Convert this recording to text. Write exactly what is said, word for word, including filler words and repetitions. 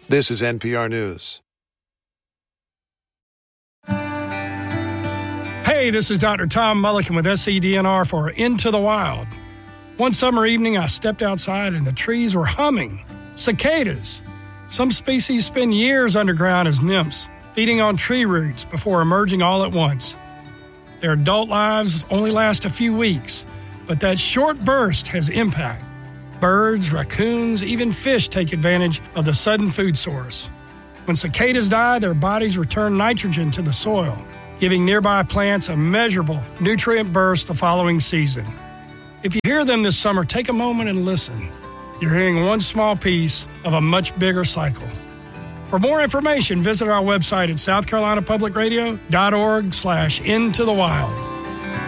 This is N P R News. Hey, this is Doctor Tom Mulliken with S C D N R for Into the Wild. One summer evening, I stepped outside and the trees were humming. Cicadas. Some species spend years underground as nymphs, feeding on tree roots before emerging all at once. Their adult lives only last a few weeks, but that short burst has impact. Birds, raccoons, even fish take advantage of the sudden food source. When cicadas die, their bodies return nitrogen to the soil, giving nearby plants a measurable nutrient burst the following season. If you hear them this summer, take a moment and listen. You're hearing one small piece of a much bigger cycle. For more information, visit our website at south carolina public radio dot org slash into the wild.